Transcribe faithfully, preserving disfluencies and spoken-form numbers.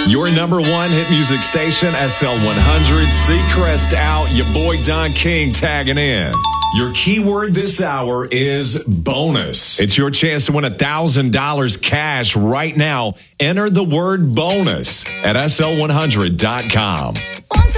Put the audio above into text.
Your number one hit music station, S L one hundred. Seacrest out. Your boy Don King tagging in. Your keyword this hour is bonus. It's your chance to win one thousand dollars cash right now. Enter the word bonus at S L one hundred dot com. Once